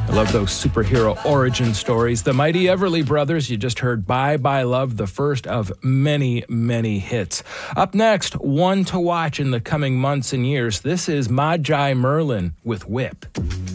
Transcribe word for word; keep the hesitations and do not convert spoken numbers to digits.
I love those superhero origin stories. The Mighty Everly Brothers, you just heard Bye Bye Love, the first of many, many hits. Up next, one to watch in the coming months and years. This is Magi Merlin with Whip.